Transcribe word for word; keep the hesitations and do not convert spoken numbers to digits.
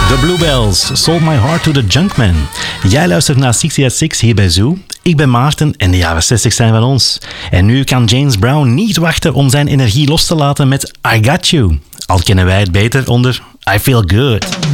The Bluebells, Sold My Heart to the Junkman. Jij luistert naar zestig at zes hier bij Zoo. Ik ben Maarten en de jaren zestig zijn van ons. En nu kan James Brown niet wachten om zijn energie los te laten met I Got You. Al kennen wij het beter onder I Feel Good.